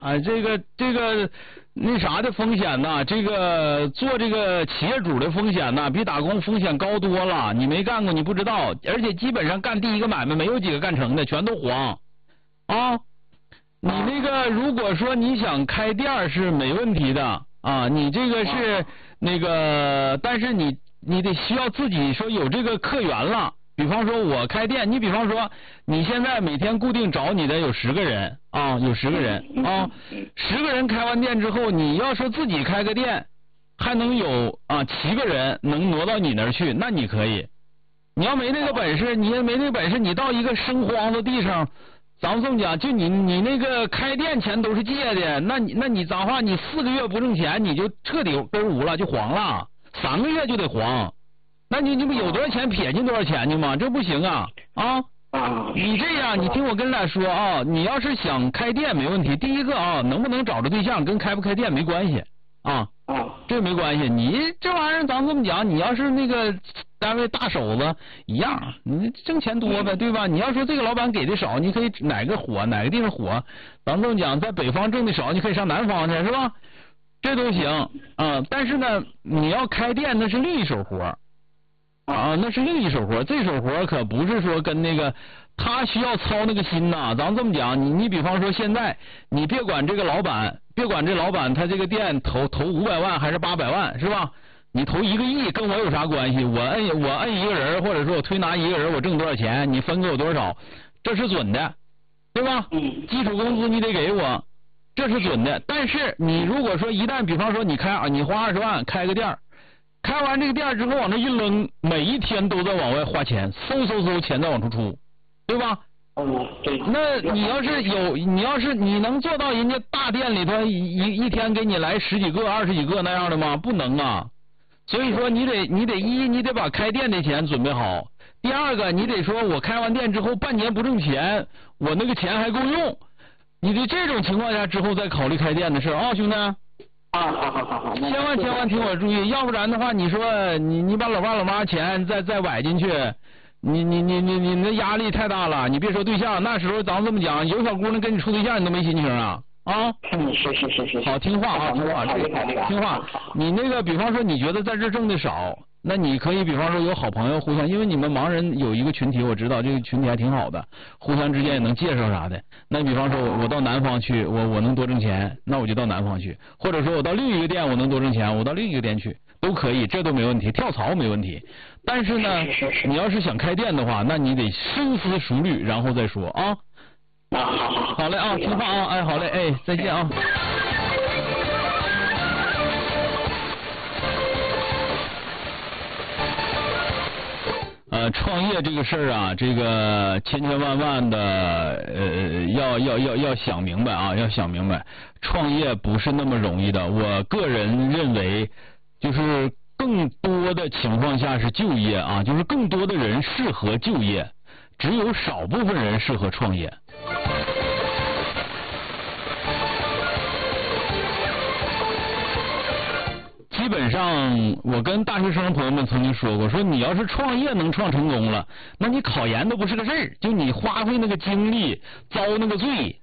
啊，这个那啥的风险呐，这个做这个企业主的风险呐，比打工风险高多了。你没干过，你不知道。而且基本上干第一个买卖没有几个干成的，全都黄啊。你那个如果说你想开店是没问题的啊，你这个是那个，但是你得需要自己说有这个客源了。比方说我开店，你比方说你现在每天固定找你的有10个人啊，有10个人啊，10个人开完店之后，你要说自己开个店，还能有7个人能挪到你那儿去，那你可以。你要没那个本事，你到一个生荒的地上，咱们这么讲，就你那个开店钱都是借的，那你脏话，你4个月不挣钱，你就彻底根无了，就黄了，3个月就得黄。那你不有多少钱撇进多少钱去吗？这不行啊啊！你这样，你听我跟俩说啊，你要是想开店没问题。第一个啊，能不能找着对象跟开不开店没关系啊，这没关系。你这玩意儿咱这么讲，你要是那个单位大手子一样，你挣钱多呗，对吧？你要说这个老板给的少，你可以哪个火哪个地方火，咱这么讲，在北方挣的少，你可以上南方去，是吧？这都行啊。但是呢，你要开店那是另一手活。啊，那是另一手活，这手活可不是说跟那个他需要操那个心呐。咱这么讲，你比方说现在你别管这个老板，别管这老板他这个店投500万还是800万，是吧？你投1个亿跟我有啥关系？我摁一个人，或者说我推拿一个人，我挣多少钱，你分给我多少，这是准的，对吧？基础工资你得给我，这是准的。但是你如果说一旦比方说你花20万开个店，开完这个店之后往那一扔，每一天都在往外花钱，嗖钱在往出出，对吧？ 对。 那你要是你能做到人家大店里头一天给你来10几个、20几个那样的吗？不能啊。所以说你得把开店的钱准备好。第二个，你得说我开完店之后半年不挣钱，我那个钱还够用。你得这种情况下之后再考虑开店的事啊，兄弟。 好， 千万听我注意，要不然的话，你说你把老爸老妈钱再崴进去，你那压力太大了。你别说对象，那时候咱这么讲，有小姑娘跟你处对象，你都没心情啊啊！ 是。 好，听话啊，听话。你那个，比方说你觉得在这挣的少，那你可以比方说有好朋友互相，因为你们盲人有一个群体，我知道这个群体还挺好的，互相之间也能介绍啥的。那比方说我到南方去，我能多挣钱，那我就到南方去，或者说我到另一个店我能多挣钱，我到另一个店去都可以，这都没问题，跳槽没问题。但是呢，你要是想开店的话，那你得深思熟虑，然后再说啊。好嘞啊，听话啊，哎，好嘞，哎，再见啊。创业这个事儿啊，这个千万的要想明白啊，要想明白，创业不是那么容易的。我个人认为，就是更多的情况下是就业啊，就是更多的人适合就业，只有少部分人适合创业。基本上，我跟大学生朋友们曾经说过，说你要是创业能创成功了，那你考研都不是个事儿，就你花费那个精力，遭那个罪。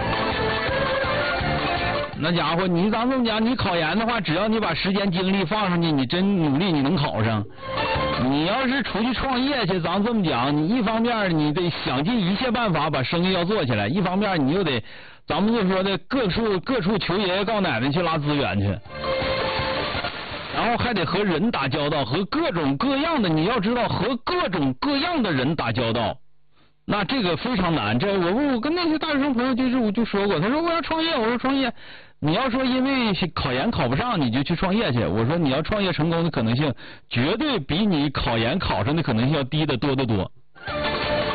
那家伙，咱这么讲，你考研的话，只要你把时间精力放上去，你真努力，你能考上。你要是出去创业去，咱这么讲，你一方面你得想尽一切办法把生意要做起来，一方面你又得，咱们就说的各处求爷爷告奶奶去拉资源去。然后还得和人打交道，和各种各样的，你要知道和各种各样的人打交道，那这个非常难。这我跟那些大学生朋友就说过，他说我要创业，我说创业，你要说因为考研考不上你就去创业去，我说你要创业成功的可能性绝对比你考研考上的可能性要低得多得多。